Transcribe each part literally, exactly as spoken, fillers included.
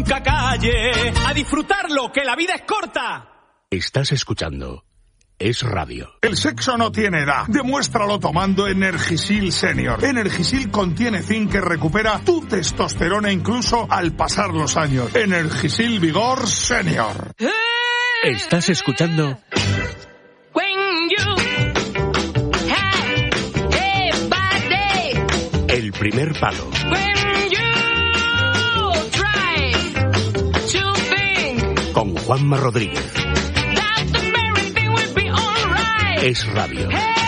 Calle, a disfrutarlo, que la vida es corta. Estás escuchando Es Radio. El sexo no tiene edad. Demuéstralo tomando Energisil Senior. Energisil contiene zinc que recupera tu testosterona incluso al pasar los años. Energisil Vigor Senior. Estás escuchando El Primer Palo. Con Juanma Rodríguez. Es Radio.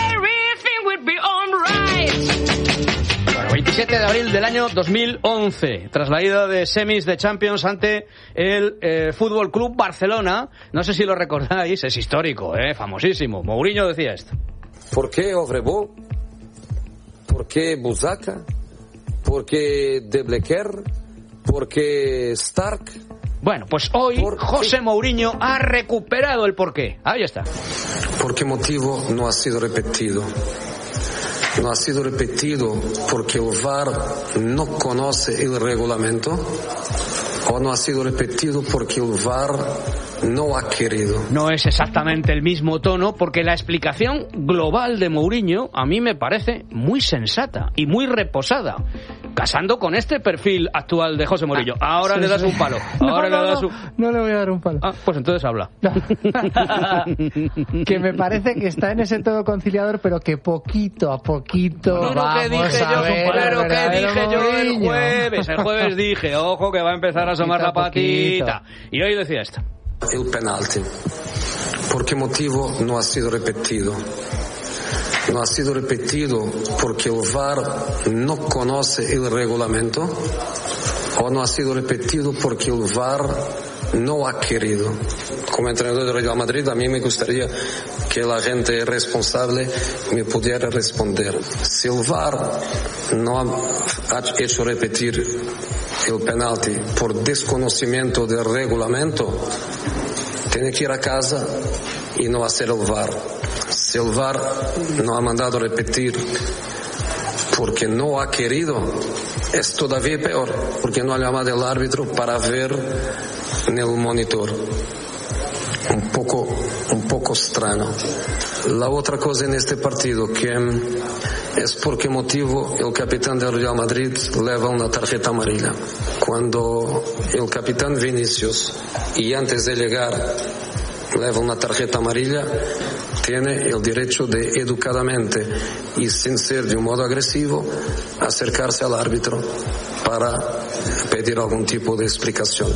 Bueno, veintisiete de abril del año dos mil once, tras la ida de semis de Champions ante el eh, Fútbol Club Barcelona. No sé si lo recordáis, es histórico, eh, famosísimo. Mourinho decía esto. ¿Por qué Ovrebo? ¿Por qué Buzaca? ¿Por qué De Blecker? ¿Por qué Stark? Bueno, pues hoy Por... José Mourinho ha recuperado el porqué. Ahí está. ¿Por qué motivo no ha sido repetido? No ha sido repetido porque el V A R no conoce el reglamento, o no ha sido repetido porque el V A R no ha querido. No es exactamente el mismo tono, porque la explicación global de Mourinho a mí me parece muy sensata y muy reposada, casando con este perfil actual de José Mourinho. Ahora sí, le das sí. un palo. Ahora no, no, le das no, un... no le voy a dar un palo. Ah, pues entonces habla. No. Que me parece que está en ese todo conciliador, pero que poquito a poquito No, no, vamos que dije a yo, ver pero al que verdadero dije yo el Mourinho. jueves. El jueves dije, ojo, que va a empezar a asomar la patita. Y hoy decía esto. El penalti. ¿Por qué motivo no ha sido repetido? No ha sido repetido porque el V A R no conoce el reglamento, o no ha sido repetido porque el V A R no ha querido. Como entrenador de Real Madrid, a mí me gustaría que la gente responsable me pudiera responder. Si el V A R no ha hecho repetir el penalti por desconocimiento del reglamento, tiene que ir a casa y no hacer el V A R. Si el V A R no ha mandado repetir porque no ha querido, es todavía peor, porque no ha llamado al árbitro para ver en el monitor. Un poco, un poco extraño. La otra cosa en este partido que es por qué motivo el capitán del Real Madrid lleva una tarjeta amarilla. Cuando el capitán Vinicius, y antes de llegar, lleva una tarjeta amarilla, tiene el derecho de educadamente y sin ser de un modo agresivo acercarse al árbitro para pedir algún tipo de explicación.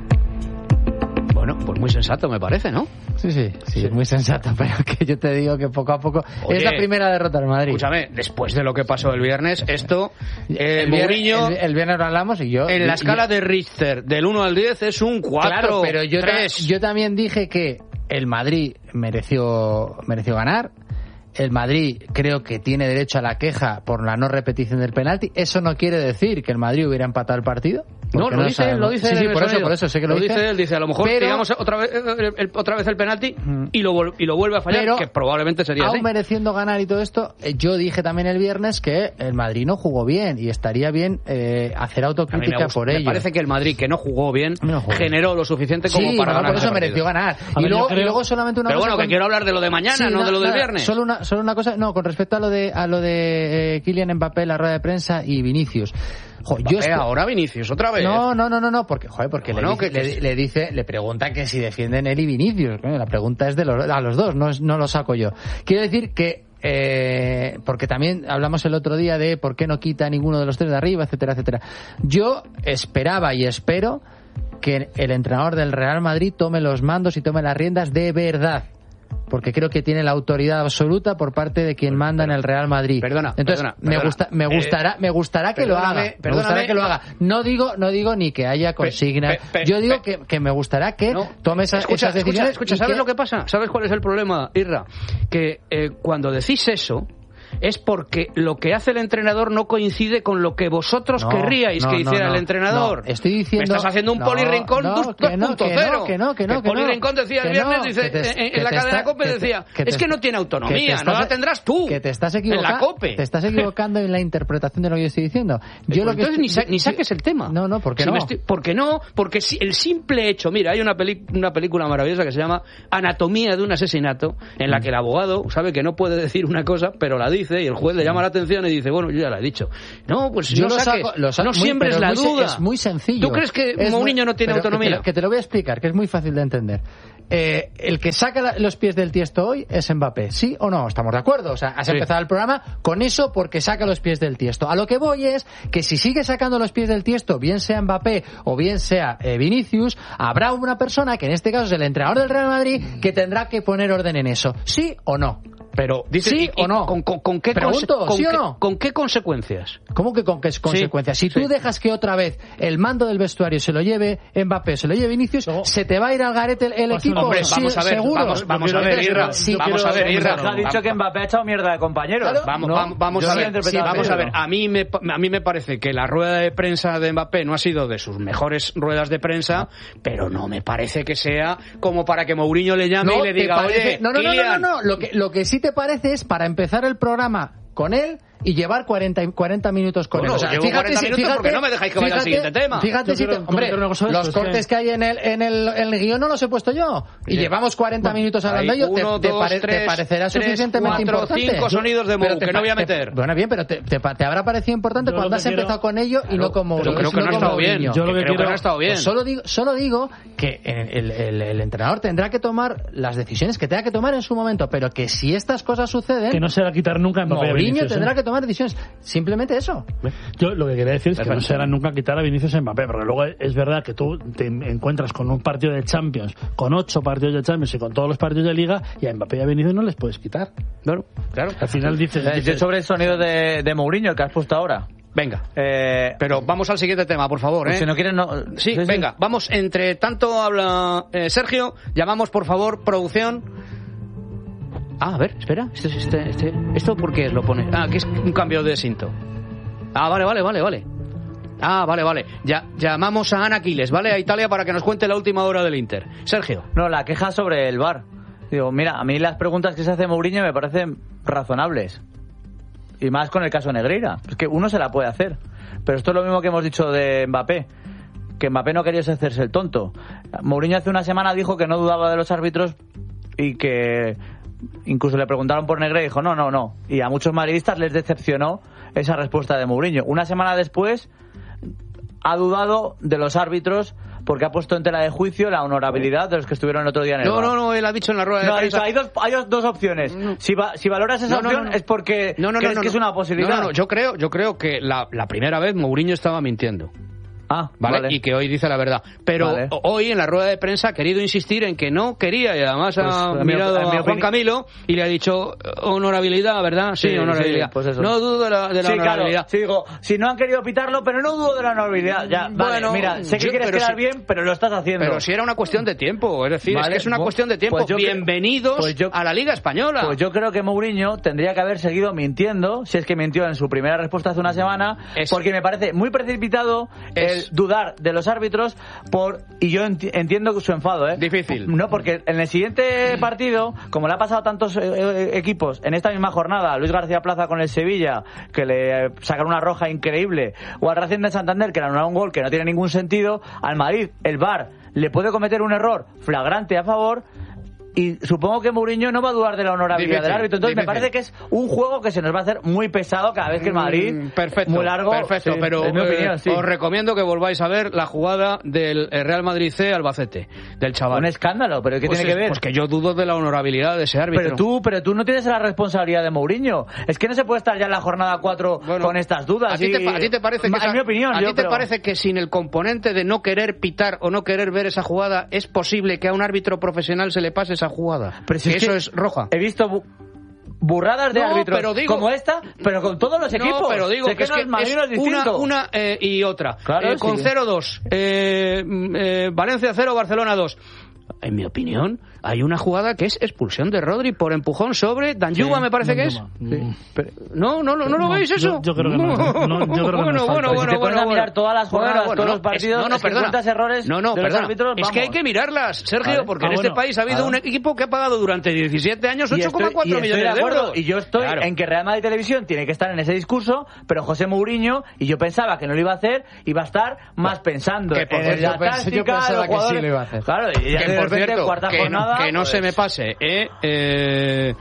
Bueno, pues muy sensato me parece, ¿no? Sí, sí, sí, es muy sensato, pero que yo te digo que poco a poco... Oye, es la primera derrota del Madrid. Escúchame, después de lo que pasó el viernes, esto... Eh, el, Mourinho... el, el viernes lo hablamos y yo... En la y, escala y, de Richter, del uno al diez, es un cuatro, claro, pero yo, tres. Ta, yo también dije que el Madrid mereció, mereció ganar. El Madrid creo que tiene derecho a la queja por la no repetición del penalti. Eso no quiere decir que el Madrid hubiera empatado el partido. No, lo no dice él, lo dice sí, él. sí, en por el eso, por eso sé que lo, lo dice. dice él. Dice, a lo mejor pero, tiramos otra vez el, el, otra vez el penalti y lo, y lo vuelve a fallar, pero, que probablemente sería aún así. mereciendo ganar y todo esto, yo dije también el viernes que el Madrid no jugó bien y estaría bien eh, hacer autocrítica me gusta, por me ello. parece que el Madrid, que no jugó bien, no jugó generó bien. lo suficiente como sí, para no, ganar. por eso ese mereció ganar. Y, ver, luego, creo... y luego solamente una pero cosa... Pero bueno, con... que quiero hablar de lo de mañana, sí, no na, de lo del nada, viernes. Solo una, solo una cosa, no, con respecto a lo de, a lo de eh, Kylian Mbappé, la rueda de prensa y Vinicius. Jo, yo Mbappé, ahora Vinicius, otra vez. No, no, no, no, no, porque, joder, porque bueno, le, dice, que, le, le dice, le pregunta que si defienden él y Vinicius. La pregunta es de los, a los dos, no, es, no lo saco yo. Quiero decir que, eh, porque también hablamos el otro día de por qué no quita a ninguno de los tres de arriba, etcétera, etcétera. Yo esperaba y espero que el entrenador del Real Madrid tome los mandos y tome las riendas de verdad. Porque creo que tiene la autoridad absoluta por parte de quien manda en el Real Madrid. Perdona, entonces perdona, me perdona. gusta, me gustará, eh, me gustará que lo haga. Me gustará que lo haga. No digo, no digo ni que haya consignas. Pe, pe, pe, Yo digo pe, que, que me gustará que no, tome esas, escucha, esas decisiones. Escucha, escucha ¿sabes que... lo que pasa? ¿Sabes cuál es el problema, Irra? Que eh, cuando decís eso, es porque lo que hace el entrenador no coincide con lo que vosotros No, querríais no, que no, hiciera no, el entrenador. no, estoy diciendo... Me estás haciendo un no, Poli Rincón no, dos que no, punto que cero. no, que no, que no, que Poli no, Rincón decía el que viernes, no, dice, que te- en, en que la te cadena está- COPE que te- decía, que te- es que no tiene que autonomía, te no estás- la tendrás tú. Que te estás en equivocando. la COPE. Te estás equivocando en la interpretación de lo que yo estoy diciendo. Yo Pues lo que entonces estoy- ni, sa- ni yo- saques el tema. No, no, ¿por qué Si no? me estoy- porque no, porque si el simple hecho, mira, hay una, peli, una película maravillosa que se llama Anatomía de un asesinato, en la que el abogado sabe que no puede decir una cosa, pero la dice y el juez le llama la atención y dice, bueno, yo ya la he dicho. No, pues Yo no lo saques, saco- lo saco no muy- siembres pero la es muy se- duda. Es muy sencillo. ¿Tú crees que Es muy- Mourinho no tiene pero que te lo- autonomía? Que te, lo voy a explicar, que es muy fácil de entender. Eh, el que saca la- los pies del tiesto hoy es Mbappé, ¿sí o no? ¿Estamos de acuerdo? O sea, has Sí. empezado el programa con eso porque saca los pies del tiesto. A lo que voy es que si sigue sacando los pies del tiesto, bien sea Mbappé o bien sea eh, Vinicius, habrá una persona, que en este caso es el entrenador del Real Madrid, que tendrá que poner orden en eso, ¿sí o no? Pero, dice, ¿Sí y- y o no? ¿Con, con, con qué, Pregunto, conse- con ¿sí o qué- no? ¿con qué consecuencias? ¿Cómo que con qué consecuencias? Si tú sí. dejas que otra vez el mando del vestuario se lo lleve Mbappé, se lo lleve Vinicius, No. se te va a ir al garete el, el Pues, equipo. Hombre, Sí, vamos a ver, seguro. vamos, vamos Yo a quiero ver, ver, Irra, sí, vamos quiero a ver, ver, Irra. Ha dicho que Mbappé ha echado mierda de compañeros. Claro. Vamos, No, vamos, vamos yo a lo he ver, interpretado vamos a así, ver. ¿no? A mí me a mí me parece que la rueda de prensa de Mbappé no ha sido de sus mejores ruedas de prensa, pero no me parece que sea como para que Mourinho le llame No, y le ¿te diga, parece? oye, no, no, no, no, Kylian, no, no. Lo que, lo que sí te parece es para empezar el programa con él y llevar cuarenta, y- cuarenta minutos con Bueno, él. O sea, llevo fíjate, cuarenta si- minutos fíjate, porque no me dejáis que vaya al fíjate- siguiente tema. Fíjate Yo si te, quiero hombre, comentar una cosa de los esto, es cortes que... hay en el, en el, en el guión no los he puesto yo. Y Bien. llevamos cuarenta minutos hablando Hay de ello. uno, te, te dos, pare- tres, te parecerá tres, suficientemente cuatro, importante. cinco sonidos de Pero Mou, te que no pa- voy a te- meter. bueno, bien, pero te, te, pa- te habrá parecido importante Yo lo cuando que has quiero- empezado con ello y no como Yo creo que no ha como estado bien. Mourinho. Yo lo que creo que quiero- no ha estado bien. Pues solo digo, solo digo que el, el- el entrenador tendrá que tomar las decisiones que tenga que tomar en su momento, pero que si estas cosas suceden, Que no se va a quitar nunca Mbappé a Mourinho Vinicius, ¿eh? tendrá que tomar decisiones. Simplemente eso. Yo lo que quería decir es que no Perfecto. será nunca quitar a Vinicius Mbappé, porque luego es verdad que tú te encuentras con un partido de Champions, con ocho partidos de Champions y con todos los partidos de Liga, y a Mbappé y a Vinicius no les puedes quitar. Claro, claro. Al final dices... Eh, Yo dices- sobre el sonido de, de Mourinho, el que has puesto ahora. Venga. Eh, Pero vamos al siguiente tema, por favor, ¿eh? si no quieres, no... Sí, venga, vamos, entre tanto habla eh, Sergio, llamamos por favor, producción. Ah, a ver, espera, este, este, este, ¿esto por qué lo pone? Ah, que es un cambio de cinto. Ah, vale, vale, vale, vale. Ah, vale, vale. Ya, llamamos a Ana Aquiles, ¿vale? A Italia para que nos cuente la última hora del Inter. Sergio. No, la queja sobre el V A R. Digo, mira, a mí las preguntas que se hace Mourinho me parecen razonables. Y más con el caso Negreira. Es que uno se la puede hacer. Pero esto es lo mismo que hemos dicho de Mbappé. Que Mbappé no quería hacerse el tonto. Mourinho hace una semana dijo que no dudaba de los árbitros y que incluso le preguntaron por Negreira y dijo no, no, no. Y a muchos madridistas les decepcionó esa respuesta de Mourinho. Una semana después ha dudado de los árbitros porque ha puesto en tela de juicio la honorabilidad de los que estuvieron el otro día en el No, V A R. no, no, él ha dicho en la rueda de No, ha dicho, prensa... hay dos, hay dos, dos opciones. Si, va, si valoras esa No, no, opción no, no. es porque No, no, no, crees no, que no. es una posibilidad. No, no, no, yo creo, yo creo que la, la primera vez Mourinho estaba mintiendo. Ah, ¿Vale? vale. Y que hoy dice la verdad. Pero Vale. hoy en la rueda de prensa ha querido insistir en que no quería y además Pues, ha en mi- mirado en mi a Juan opini- Camilo y le ha dicho honorabilidad, ¿verdad? Sí, Sí, honorabilidad. sí, pues eso. No dudo de la, de la Sí, honorabilidad. claro. Sí, digo, si no han querido pitarlo, pero no dudo de la honorabilidad. Ya, vale, Bueno, mira, sé que yo- quieres pero quedar si- bien, pero lo estás haciendo. Pero si era una cuestión de tiempo, es decir, es Vale, que es una bu- cuestión de tiempo. pues yo cre- Bienvenidos pues yo- a la Liga Española. Pues yo creo que Mourinho tendría que haber seguido mintiendo, si es que mintió en su primera respuesta hace una semana, Es- porque me parece muy precipitado Es- el dudar de los árbitros por y yo enti- entiendo su enfado, ¿eh? Difícil. No, porque en el siguiente partido, como le ha pasado a tantos eh, eh, equipos en esta misma jornada, Luis García Plaza con el Sevilla, que le sacaron una roja increíble, o al Racing de Santander, que le anularon un gol que no tiene ningún sentido, al Madrid, el V A R le puede cometer un error flagrante a favor. Y supongo que Mourinho no va a dudar de la honorabilidad Difícil, del árbitro. Entonces me difícil. parece que es un juego que se nos va a hacer muy pesado cada vez que el Madrid... Mm, perfecto, muy largo. perfecto, Sí, pero es mi eh, opinión, sí. os recomiendo que volváis a ver la jugada del eh, Real Madrid C Albacete, del chaval. Un escándalo, pero ¿qué Pues tiene es- que ver? Pues que yo dudo de la honorabilidad de ese árbitro. Pero tú, pero tú no tienes la responsabilidad de Mourinho. Es que no se puede estar ya en la jornada cuatro Bueno, con estas dudas. ¿A ti, y- te, pa- a ti te parece que En esa- mi opinión, ¿a yo ti te creo- parece que sin el componente de no querer pitar o no querer ver esa jugada es posible que a un árbitro profesional se le pase esa jugada? Pero si que es eso que es roja. He visto bu- burradas de No, árbitros pero digo- como esta, pero con todos los equipos. No, pero digo Sé que es que el Madrid es no es una, distinto. una eh, y otra. Claro, Eh, con sí. cero dos. Eh, mm, eh, Valencia cero, Barcelona dos. en mi opinión, hay una jugada que es expulsión de Rodri por empujón sobre Danjuma, sí, me parece Danjuma. que es. Sí. Pero, no, no, no, no lo veis eso. Yo, yo creo que no. no yo creo bueno, que no bueno, bueno, si te bueno, pones a mirar bueno. todas las jornadas, bueno, todos no, los partidos, es, no, no, es que perdona. encuentras errores no, no, de los perdona. árbitros, es que hay que mirarlas, Sergio, vale. porque ah, en este bueno, país ha habido ah, un equipo que ha pagado durante diecisiete años y ocho coma cuatro estoy, y millones estoy de de acuerdo, euros. y yo estoy Claro. en que Real Madrid Televisión tiene que estar en ese discurso, pero José Mourinho, y yo pensaba que no lo iba a hacer, iba a estar más pensando que por en cierto, la yo pensé- táctica, yo pensaba los que jugadores. sí lo iba a hacer. Claro, y ya que de por repente, cierto, cuarta que, jornada, no, que no pues... se me pase, ¿eh? eh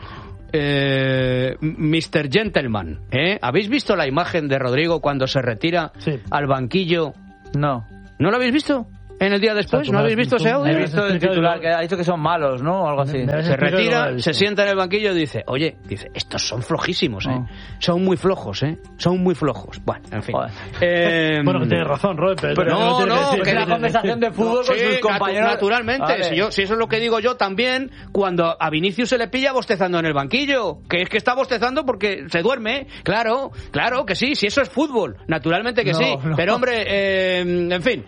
Eh, mister Gentleman, ¿eh? ¿Habéis visto la imagen de Rodrigo cuando se retira sí. al banquillo? No. ¿No lo habéis visto? ¿En el día después? ¿No habéis visto ese audio? He visto el titular que ha dicho que son malos, ¿no? O algo así. Se retira, se sienta en el banquillo y dice, oye, dice, estos son flojísimos, ¿eh? Oh. Son muy flojos, ¿eh? Son muy flojos. Bueno, en fin. Eh, bueno, que tienes razón, Robert, pero, pero no, no, no, que es la conversación de fútbol con sí, sus compañeros. Naturalmente, vale. si, yo, si eso es lo que digo yo también, cuando a Vinicius se le pilla bostezando en el banquillo, que es que está bostezando porque se duerme, claro, claro que sí, si eso es fútbol, naturalmente que no, sí, no. pero hombre, eh, en fin,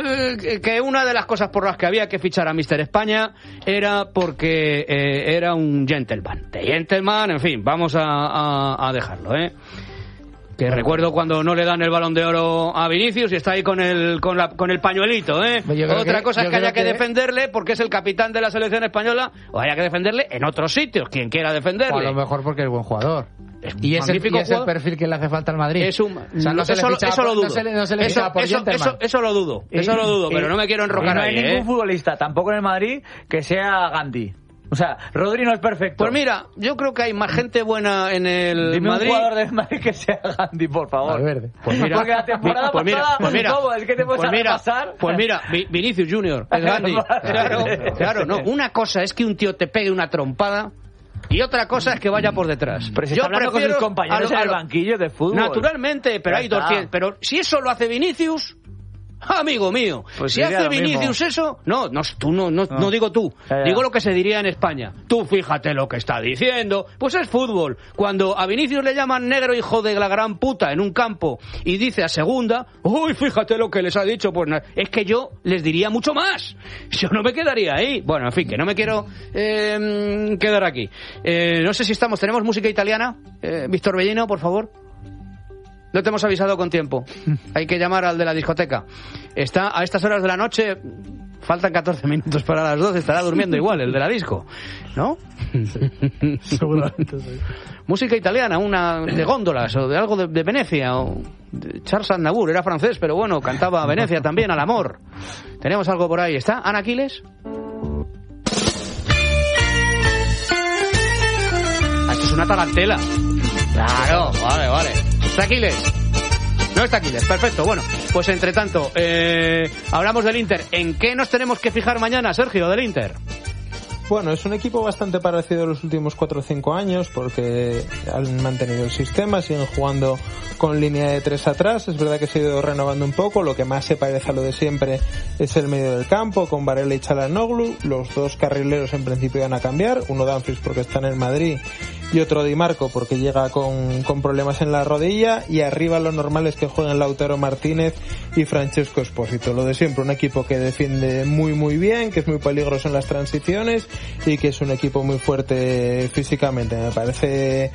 eh, que una de las cosas por las que había que fichar a mister España era porque eh, era un gentleman, de gentleman, en fin, vamos a, a, a dejarlo, ¿eh? Que recuerdo cuando no le dan el Balón de Oro a Vinicius y está ahí con el con, la, con el pañuelito, ¿eh? Otra que, cosa es que haya que, que defenderle porque es el capitán de la selección española, o haya que defenderle en otros sitios, quien quiera defenderle. O a lo mejor porque es buen jugador. Es y es, el, y es el jugador. perfil que le hace falta al Madrid. Es un, o sea, no eso, se le eso lo dudo. No se le, no se le eso, por eso, eso, eso lo dudo. Eso y, lo dudo, y, pero no me quiero enrocar y no ahí, hay ningún ¿eh? futbolista, tampoco en el Madrid, que sea Gandhi. O sea, Rodri no es perfecto. Pues mira, yo creo que hay más gente buena en el Dime Madrid. un jugador del Madrid que sea Gandhi, por favor. Valverde. Pues mira, porque la temporada pues mira, pasada, pues mira, ¿cómo? Es que te puedes pues mira, pasar. Pues mira, Vinicius Junior es Gandhi. Claro, claro, no. Una cosa es que un tío te pegue una trompada y otra cosa es que vaya por detrás. Pero si yo está hablando con sus compañeros a lo, en a el lo, banquillo de fútbol. Naturalmente, pero ya hay está. doscientos. Pero si eso lo hace Vinicius... Amigo mío, pues si hace Vinicius eso, no, no, tú no, no, no. no digo tú, ya, ya. digo lo que se diría en España. Tú fíjate lo que está diciendo, pues es fútbol. Cuando a Vinicius le llaman negro hijo de la gran puta en un campo y dice a segunda, uy, fíjate lo que les ha dicho, pues es que yo les diría mucho más. Yo no me quedaría ahí. Bueno, en fin, que no me quiero eh, quedar aquí. Eh, no sé si estamos, ¿tenemos música italiana? Eh, Víctor Bellino, por favor. No te hemos avisado con tiempo. Hay que llamar al de la discoteca. Está a estas horas de la noche, faltan catorce minutos para las doce, estará durmiendo igual el de la disco, ¿no? Sí, seguramente sí. Música italiana, una de góndolas o de algo de, de Venecia o de Charles Aznavour, era francés, pero bueno, cantaba Venecia también, al amor. Tenemos algo por ahí. ¿Está Ana Aquiles? Ah, esto es una tarantela. Claro, vale, vale. ¿Está Aquiles? No está Aquiles, perfecto. Bueno, pues entre tanto, eh, hablamos del Inter. ¿En qué nos tenemos que fijar mañana, Sergio, del Inter? Bueno, es un equipo bastante parecido a los últimos cuatro o cinco años porque han mantenido el sistema, siguen jugando con línea de tres atrás. Es verdad que se ha ido renovando un poco. Lo que más se parece a lo de siempre es el medio del campo, con Varela y Çalhanoğlu. Los dos carrileros en principio van a cambiar. Uno Dumfries porque está en el Madrid y otro Di Marco porque llega con, con problemas en la rodilla. Y arriba lo normal es que jueguen Lautaro Martínez y Francesco Espósito. Lo de siempre, un equipo que defiende muy muy bien, que es muy peligroso en las transiciones y que es un equipo muy fuerte físicamente. Me parece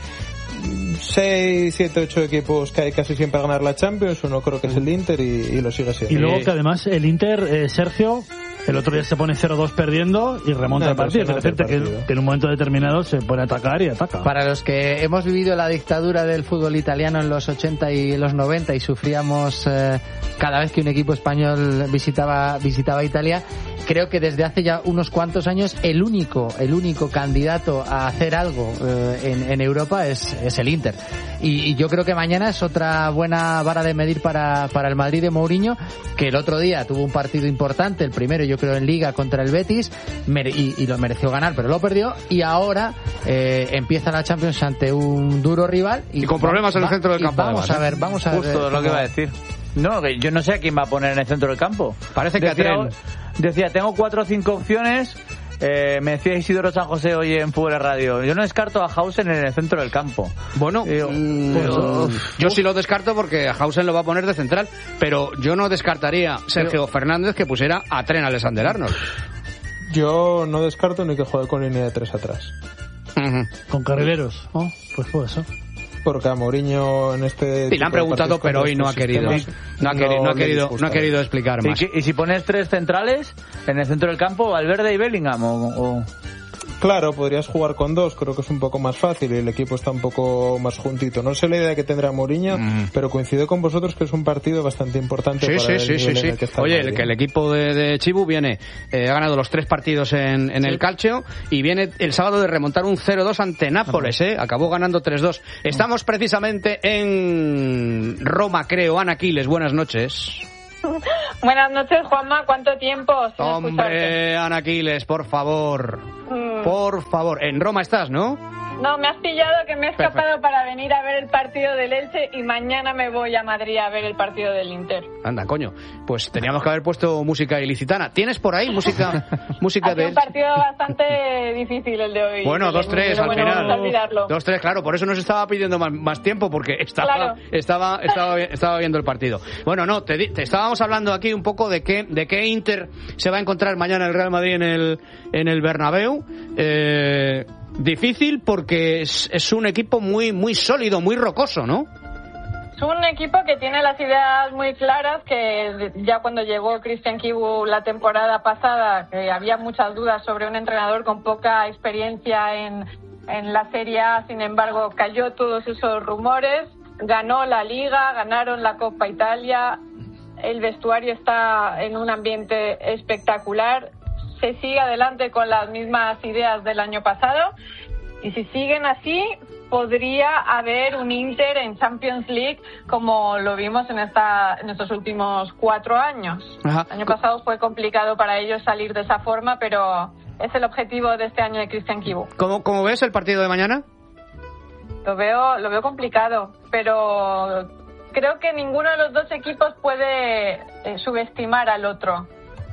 seis, siete, ocho equipos que hay casi siempre a ganar la Champions. Uno creo que es el Inter y, y lo sigue siendo. Y luego que además el Inter, eh, Sergio, el otro día se pone cero dos perdiendo y remonta no, el partido. Es decir, que, que en un momento determinado se pone a atacar y ataca. Para los que hemos vivido la dictadura del fútbol italiano en los ochenta y los noventa y sufríamos eh, cada vez que un equipo español visitaba visitaba Italia, creo que desde hace ya unos cuantos años el único el único candidato a hacer algo eh, en, en Europa es, es el Inter. Y, y yo creo que mañana es otra buena vara de medir para, para el Madrid de Mourinho, que el otro día tuvo un partido importante, el primero yo creo en Liga contra el Betis, mere, y, y lo mereció ganar, pero lo perdió, y ahora eh, empieza la Champions ante un duro rival. Y, y con problemas va, en el centro del campo. Vamos además, a ver, vamos a ver. Justo lo que iba a decir. No, yo no sé a quién va a poner en el centro del campo. Parece que decía, a Tren. Decía, tengo cuatro o cinco opciones. Eh, me decía Isidoro San José hoy en Fútbol Radio. Yo no descarto a Hausen en el centro del campo. Bueno, Digo, mm, pues, yo, uf, yo uf. sí lo descarto porque a Hausen lo va a poner de central, pero yo no descartaría Sergio Fernández que pusiera a Trent Alexander-Arnold. Yo no descarto ni que juegue con línea de tres atrás. Uh-huh. Con carrileros, ¿no? Pues por eso. Porque a Mourinho en este... Sí, le han preguntado, pero hoy no ha querido. No ha querido, no ha querido, no ha querido explicar más. ¿Y, y si pones tres centrales en el centro del campo, Valverde y Bellingham o...? o... Claro, podrías jugar con dos, creo que es un poco más fácil y el equipo está un poco más juntito. No sé la idea que tendrá Mourinho, mm. pero coincido con vosotros que es un partido bastante importante sí, para sí, el sí, nivel sí, en sí. el que está Oye, el el, que el equipo de, de Chibu viene, eh, ha ganado los tres partidos en, en sí. el Calcio y viene el sábado de remontar un cero dos ante Nápoles, eh, acabó ganando tres dos. Estamos precisamente en Roma, creo. Ana Quiles, buenas noches. Buenas noches, Juanma. ¿Cuánto tiempo? Sin Hombre, escucharte? Ana Quiles, por favor. Mm. Por favor. En Roma estás, ¿no? No, me has pillado que me he escapado Perfecto. para venir a ver el partido del Elche y mañana me voy a Madrid a ver el partido del Inter. Anda, coño. Pues teníamos que haber puesto música ilicitana. ¿Tienes por ahí música música de un partido bastante difícil el de hoy. Bueno, dos tres al bueno, final. dos tres, claro. Por eso nos estaba pidiendo más, más tiempo porque estaba, claro. estaba, estaba, estaba viendo el partido. Bueno, no, te, te estábamos hablando aquí un poco de qué, de qué Inter se va a encontrar mañana el Real Madrid en el, en el Bernabéu. Eh... Difícil porque es, es un equipo muy muy sólido, muy rocoso, ¿no? Es un equipo que tiene las ideas muy claras, que ya cuando llegó Christian Chibu la temporada pasada, que había muchas dudas sobre un entrenador con poca experiencia en, en la Serie A, sin embargo cayó todos esos rumores, ganó la Liga, ganaron la Copa Italia, el vestuario está en un ambiente espectacular. Se sigue adelante con las mismas ideas del año pasado y si siguen así podría haber un Inter en Champions League como lo vimos en esta en estos últimos cuatro años. Ajá. El año pasado fue complicado para ellos salir de esa forma, pero es el objetivo de este año de Christian Chibu. ¿Cómo, cómo ves el partido de mañana? Lo veo, lo veo complicado, pero creo que ninguno de los dos equipos puede eh, subestimar al otro.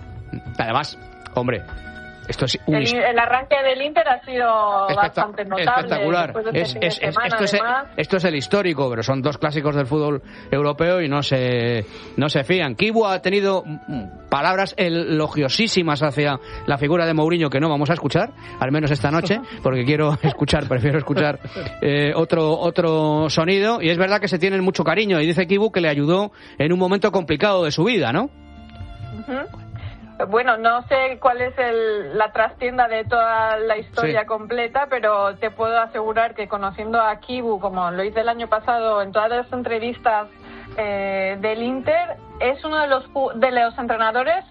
Además, hombre, esto es un... el, el arranque del Inter ha sido Espectac- bastante notable. Espectacular. De Es, este es, fin de es, semana, esto, es, además. esto es el histórico, pero son dos clásicos del fútbol europeo y no se no se fían. Chibu ha tenido palabras elogiosísimas hacia la figura de Mourinho que no vamos a escuchar, al menos esta noche, porque quiero escuchar, prefiero escuchar eh, otro otro sonido. Y es verdad que se tienen mucho cariño y dice Chibu que le ayudó en un momento complicado de su vida, ¿no? Uh-huh. Bueno, no sé cuál es el, la trastienda de toda la historia sí. completa, pero te puedo asegurar que conociendo a Chibu, como lo hice el año pasado en todas las entrevistas eh, del Inter, es uno de los, de los entrenadores,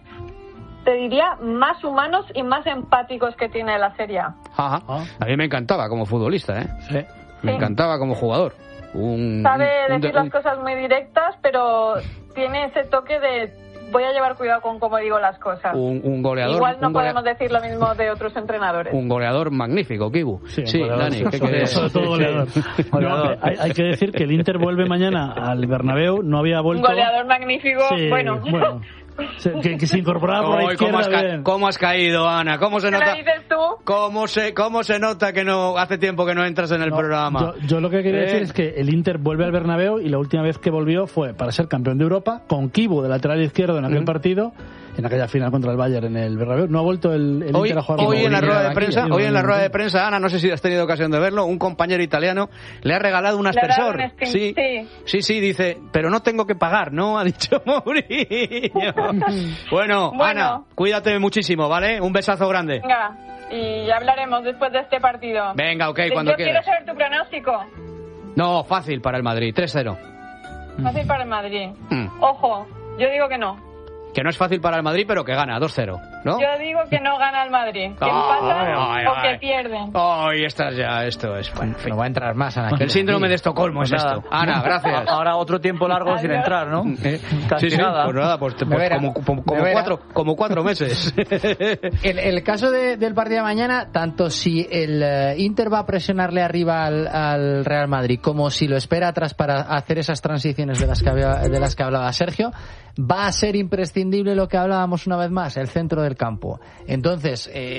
te diría, más humanos y más empáticos que tiene la Serie A. Ajá. A mí me encantaba como futbolista, ¿eh? Sí. Me sí. encantaba como jugador. Un, Sabe un, decir un, las cosas muy directas, pero tiene ese toque de... voy a llevar cuidado con cómo digo las cosas. Un, un goleador. Igual no un golea... podemos decir lo mismo de otros entrenadores. Un goleador magnífico, Chibu. Sí, sí Dani. ¿Qué sobre, sobre todo goleador. No, hay, hay que decir que el Inter vuelve mañana al Bernabéu. No había vuelto. Un goleador magnífico. Sí, bueno. bueno. Que, que se incorporaba por la Oy, izquierda. ¿cómo, has ca- bien. ¿Cómo has caído, Ana? ¿Cómo se nota? ¿Qué dices tú? ¿Cómo se, ¿Cómo se nota que no hace tiempo que no entras en el No, programa? Yo, yo lo que quería eh. decir es que el Inter vuelve al Bernabéu y la última vez que volvió fue para ser campeón de Europa con Chibu de lateral izquierdo en aquel mm. partido, en aquella final contra el Bayern en el Bernabéu. No ha vuelto el, el hoy, Inter a jugar. Hoy en la rueda de aquí, prensa, hoy en la rueda de prensa, Ana, no sé si has tenido ocasión de verlo, un compañero italiano le ha regalado un aspersor. Un skin, sí, sí, sí, sí, dice, pero no tengo que pagar, ¿no? Ha dicho Mourinho. bueno, bueno, Ana, cuídate muchísimo, ¿vale? Un besazo grande. Venga, y hablaremos después de este partido. Venga, ok, cuando yo quieras. Yo quiero saber tu pronóstico. No, fácil para el Madrid, tres cero. Fácil para el Madrid. Mm. Ojo, yo digo que no. Que no es fácil para el Madrid, pero que gana, dos cero, ¿no? Yo digo que no gana el Madrid. Que ay, empatan ay, o ay. que pierden. Ay, estás ya, esto es... Bueno, en fin. No va a entrar más, Ana. El síndrome de Estocolmo Pues es nada. esto. Ana, gracias. Ahora otro tiempo largo sin entrar, ¿no? Eh, Casi sí, sí, nada. pues nada, pues, te- Me pues verá. como, como, como Me verá. cuatro, como cuatro meses. El, el caso de- del partido de mañana, tanto si el eh, Inter va a presionarle arriba al, al Real Madrid como si lo espera atrás para hacer esas transiciones de las que, había- de las que hablaba Sergio, va a ser imprescindible lo que hablábamos una vez más, el centro del campo. Entonces, eh,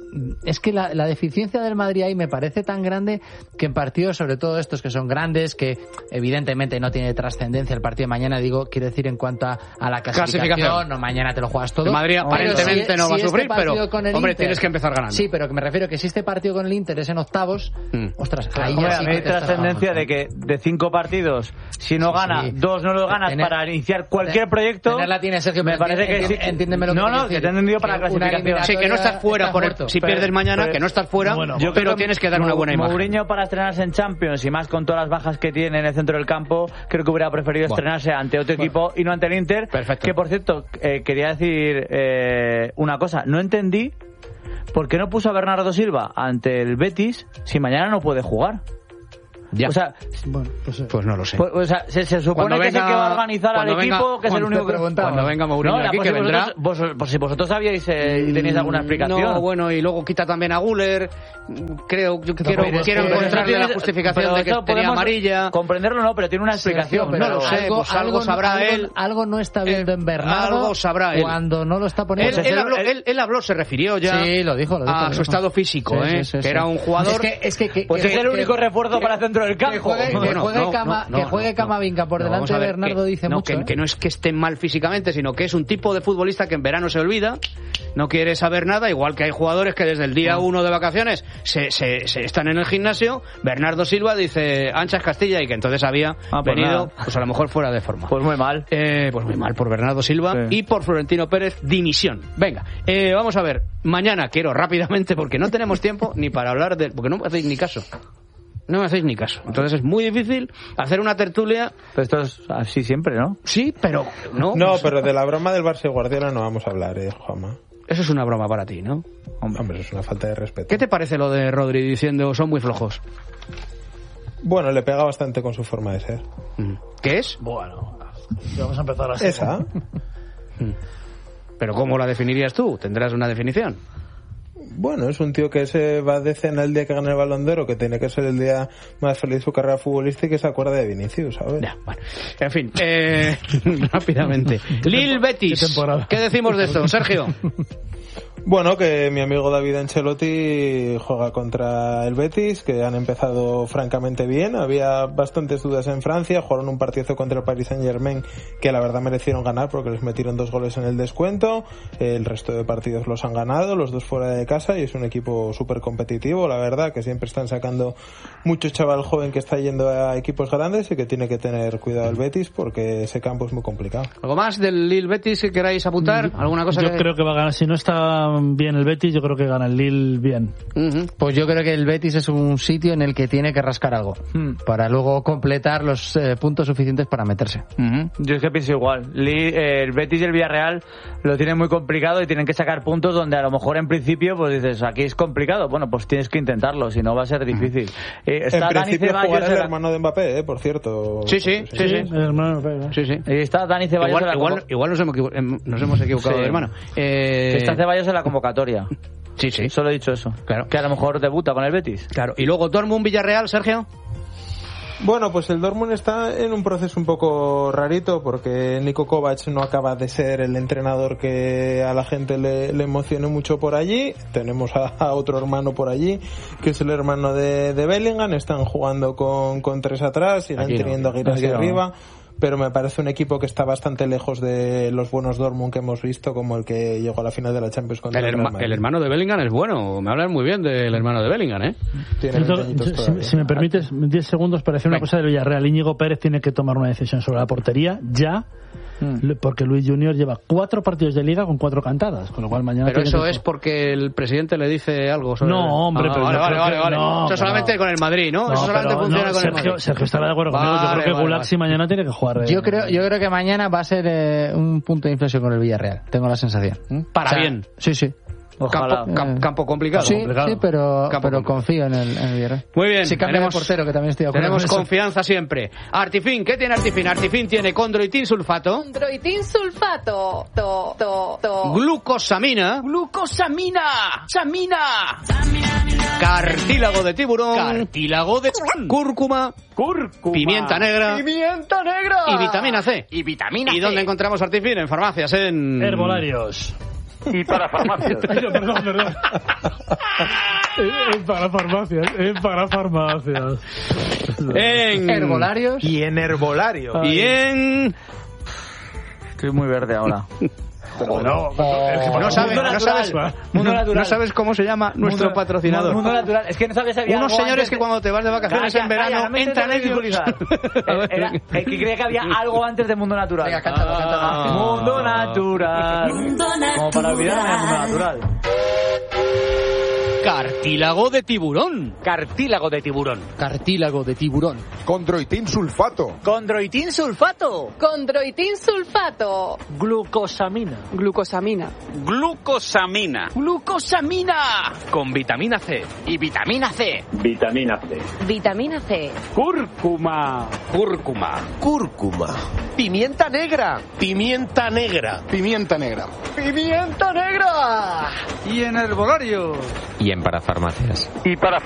es que la, la deficiencia del Madrid ahí me parece tan grande que en partidos, sobre todo estos que son grandes, que evidentemente no tiene trascendencia el partido de mañana, digo, quiero decir en cuanto a, a la clasificación, clasificación, no mañana te lo juegas todo. El Madrid aparentemente si, no va si a sufrir, este pero hombre, Inter, tienes que empezar ganando. Sí, pero que me refiero que si este partido con el Inter es en octavos, mm. ostras, ahí hombre, ya sí a mí hay trascendencia de que de cinco partidos, si no sí, gana, sí. dos no lo ganas tener, para iniciar cualquier tener, proyecto. Tenerla tiene Sergio, me parece que sí. Entiéndeme lo que No, no, que te he entendido para la clasificación. Sí, que no estás fuera por el, si pero, pierdes mañana, pero, que no estás fuera, bueno, yo pero tienes que dar una buena imagen. Mourinho para estrenarse en Champions y más con todas las bajas que tiene en el centro del campo, creo que hubiera preferido bueno. estrenarse ante otro equipo bueno. y no ante el Inter. Perfecto. Que por cierto, eh, quería decir eh, una cosa, no entendí por qué no puso a Bernardo Silva ante el Betis si mañana no puede jugar. Ya. O sea, bueno, pues, pues no lo sé. Pues, o sea, se, se supone cuando que venga, es el que va a organizar al venga, equipo, que es el único que pregunta. Cuando venga Mourinho no, aquí, que vendrá. Vos, por si vosotros sabíais eh, y tenéis alguna explicación. No, bueno, y luego quita también a Guller. Creo, yo quiero, quiero encontrarle la justificación de que tenía amarilla. Comprenderlo no, pero tiene una explicación. Sergio, pero no lo sé, algo, pues algo, algo sabrá algo, él. Algo no está viendo en Bernardo. Algo sabrá él. Cuando no lo está poniendo. Él, él, habló, él, él habló, se refirió ya. Sí, lo dijo, lo dijo, a lo dijo. su estado físico, sí, ¿eh? Sí, sí, que sí. era un jugador. Es que, es que, que pues que, es el que, único que, refuerzo que, para el centro del campo. Que juegue, que bueno, juegue, no, Cama, no, que no, juegue no, Camavinga por no, delante de ver, Bernardo que, dice no, mucho. Que, ¿eh? que no es que esté mal físicamente, sino que es un tipo de futbolista que en verano se olvida, no quiere saber nada, igual que hay jugadores que desde el día uno de vacaciones se, se, se están en el gimnasio. Bernardo Silva dice anchas Castilla y que entonces había ah, pues venido, nada. pues a lo mejor fuera de forma. Pues muy mal. Eh, pues muy mal por Bernardo Silva sí. y por Florentino Pérez, dimisión. Venga, eh, vamos a ver. Mañana quiero rápidamente, porque no tenemos tiempo ni para hablar de... porque no me hacéis ni caso. No me hacéis ni caso. Entonces es muy difícil hacer una tertulia. Pero esto es así siempre, ¿no? Sí, pero no. No, pero de la broma del Barça y Guardiola no vamos a hablar, eh, Juanma. Eso es una broma para ti, ¿no? Hombre, Hombre, eso es una falta de respeto. ¿Qué te parece lo de Rodri diciendo son muy flojos? Bueno, le pega bastante con su forma de ser. ¿Qué es? Bueno, vamos a empezar así. ¿Esa? ¿Pero cómo la definirías tú? ¿Tendrás una definición? Bueno, es un tío que se va de cena el día que gana el Balón de Oro, que tiene que ser el día más feliz de su carrera futbolística y que se acuerda de Vinicius, ¿sabes? Ya, bueno. En fin, eh, rápidamente. Lil Betis. ¿Qué, ¿Qué decimos de esto, Sergio? Bueno, que mi amigo David Ancelotti juega contra el Betis, que han empezado francamente bien. Había bastantes dudas en Francia, jugaron un partido contra el Paris Saint-Germain que la verdad merecieron ganar porque les metieron dos goles en el descuento. El resto de partidos los han ganado, los dos fuera de casa, y es un equipo súper competitivo, la verdad, que siempre están sacando mucho chaval joven que está yendo a equipos grandes y que tiene que tener cuidado el Betis porque ese campo es muy complicado. ¿Algo más del Lille Betis que queráis apuntar? ¿Alguna cosa? Yo que... creo que va a ganar, si no está bien el Betis, yo creo que gana el Lille bien. Uh-huh. Pues yo creo que el Betis es un sitio en el que tiene que rascar algo uh-huh. para luego completar los eh, puntos suficientes para meterse. Uh-huh. Yo es que pienso igual. Lille, eh, el Betis y el Villarreal lo tienen muy complicado y tienen que sacar puntos donde a lo mejor en principio pues dices, aquí es complicado. Bueno, pues tienes que intentarlo, si no va a ser difícil. Eh, está en Dani principio Ceballos jugará el era... hermano de Mbappé, eh, por cierto. Sí, sí, sí, sí. sí. El hermano de Mbappé, sí, sí. Y está Dani Ceballos igual, en la igual, convo... igual nos hemos, equivo- nos hemos equivocado sí. de hermano. Eh... Está Ceballos en la convocatoria. Sí, sí. Solo he dicho eso. Claro. Que a lo mejor debuta con el Betis. Claro. Y luego Dortmund Villarreal, Sergio. Bueno, pues el Dortmund está en un proceso un poco rarito porque Niko Kovac no acaba de ser el entrenador que a la gente le, le emocione mucho por allí. Tenemos a, a otro hermano por allí, que es el hermano de, de Bellingham. Están jugando con, con tres atrás, irán Aquí no, teniendo a Giras no. arriba. Pero me parece un equipo que está bastante lejos de los buenos Dortmund que hemos visto, como el que llegó a la final de la Champions contra el, el, herma, el hermano de Bellingham es bueno. Me hablan muy bien del hermano de Bellingham, ¿eh? Tiene Entonces, si, si me permites diez segundos para decir una cosa del Villarreal. Íñigo Pérez tiene que tomar una decisión sobre la portería ya, mm. porque Luis Junior lleva cuatro partidos de liga con cuatro cantadas, con lo cual mañana... Pero eso que... es porque el presidente le dice algo sobre... No, hombre, ah, pero vale, vale, vale, vale. No, eso solamente no. con el Madrid, ¿no? no eso solamente pero, funciona no, con Sergio, el Madrid. Sergio estará de acuerdo conmigo. Vale, Yo creo que vale, Gulaxi vale. mañana tiene que jugar... Yo creo, yo creo que mañana va a ser eh, un punto de inflexión con el Villarreal. Tengo la sensación. Para o sea, bien. Sí, sí. Ojalá. Campo, camp, campo complicado. Sí, complicado. sí, pero, campo pero confío en el, en el Villarreal. Muy bien. Si cambia tenemos, de portero, que también estoy de acuerdo tenemos con eso. confianza siempre. Artifin, ¿qué tiene Artifin? Artifin tiene condroitin sulfato. Condroitin sulfato. To, to, to. Glucosamina. Glucosamina. Samina. Cartílago de tiburón. Cartílago de cúrcuma. Cúrcuma. Pimienta negra. Pimienta negra. Y vitamina C. Y vitamina ¿Y C. dónde encontramos Artifin? En farmacias, en... Herbolarios. Y para farmacias. Perdón, perdón. Es para farmacias, es para farmacias. En herbolarios. Y en herbolario. Y en... Estoy muy verde ahora. Pero no, no, no sabes, no sabes, mundo natural. No sabes cómo se llama nuestro mundo, patrocinador. Mundo natural. Es que no sabes si había unos algo señores antes que de... cuando te vas de vacaciones Calla, en verano calla, no me entran en ridiculizar. Era, el que creía que había algo antes de Mundo Natural. Venga, cántalo, ah, cántalo. Mundo Natural. Mundo Natural. Como para olvidar el Mundo Natural. Cartílago de tiburón. Cartílago de tiburón. Cartílago de tiburón. Condroitín sulfato. Condroitín sulfato. Condroitín sulfato. Glucosamina. Glucosamina. Glucosamina. Glucosamina. Con vitamina C. Y vitamina C. Vitamina C. Vitamina C. Cúrcuma. Cúrcuma. Cúrcuma. Pimienta negra. Pimienta negra. Pimienta negra. Pimienta negra. Y en herbolario. Y en parafarmacias. Y para